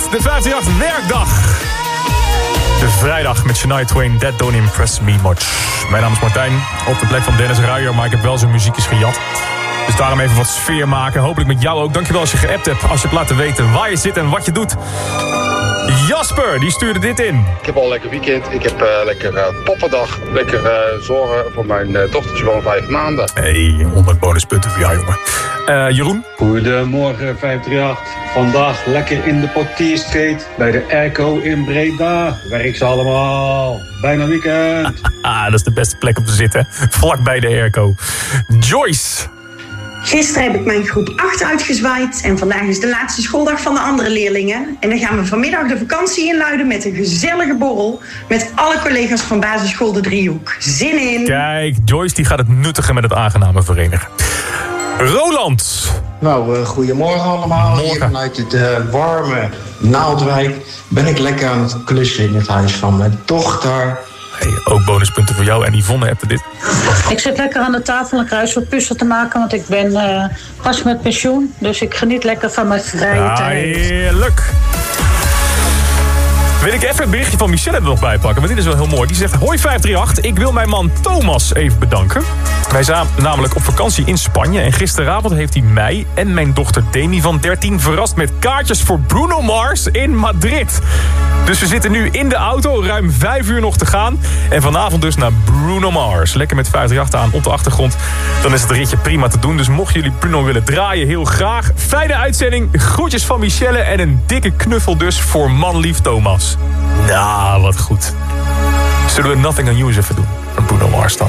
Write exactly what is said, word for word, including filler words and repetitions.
de vijfhonderdachttien werkdag. De vrijdag met Shania Twain, That Don't Impress Me Much. Mijn naam is Martijn, op de plek van Dennis Ruijer, maar ik heb wel zijn muziekjes gejat. Dus daarom even wat sfeer maken. Hopelijk met jou ook. Dankjewel als je geappt hebt. Als je hebt laten weten waar je zit en wat je doet. Jasper, die stuurde dit in. Ik heb al een lekker weekend. Ik heb uh, lekker uh, poppendag. Lekker uh, zorgen voor mijn uh, dochtertje van vijf maanden. Hey, honderd bonuspunten voor jou, jongen. Uh, Jeroen? Goedemorgen, vijf drie acht. Vandaag lekker in de Portierstreet bij de Airco in Breda. Werk ze allemaal. Bijna weekend. Ah, dat is de beste plek om te zitten. Vlak bij de Airco. Joyce? Gisteren heb ik mijn groep acht uitgezwaaid en vandaag is de laatste schooldag van de andere leerlingen. En dan gaan we vanmiddag de vakantie inluiden met een gezellige borrel met alle collega's van basisschool De Driehoek. Zin in! Kijk, Joyce die gaat het nuttige met het aangename verenigen. Roland! Nou, uh, goedemorgen allemaal. Morgen. Hier vanuit het uh, warme Naaldwijk ben ik lekker aan het klussen in het huis van mijn dochter. Hey, ook bonuspunten voor jou en Yvonne appte dit. Ik zit lekker aan de tafel en kruis wat puzzel te maken, want ik ben uh, pas met pensioen. Dus ik geniet lekker van mijn vrije Ja, tijd. heerlijk. Wil ik even het berichtje van Michelle er nog bij pakken, want dit is wel heel mooi. Die zegt, hoi vijf drie acht, ik wil mijn man Thomas even bedanken. Wij zijn namelijk op vakantie in Spanje en gisteravond heeft hij mij en mijn dochter Demi van dertien verrast met kaartjes voor Bruno Mars in Madrid. Dus we zitten nu in de auto, ruim vijf uur nog te gaan. En vanavond dus naar Bruno Mars. Lekker met vijf drie acht aan op de achtergrond. Dan is het ritje prima te doen. Dus mochten jullie Bruno willen draaien, heel graag. Fijne uitzending, groetjes van Michelle en een dikke knuffel dus voor manlief Thomas. Nou, wat goed. Zullen we Nothing on You eens even doen? Van Bruno Mars dan.